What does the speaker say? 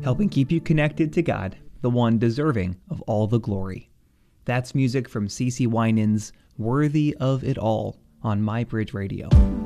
helping keep you connected to God, the one deserving of all the glory. That's music from CeCe Winans' Worthy of It All on My Bridge Radio.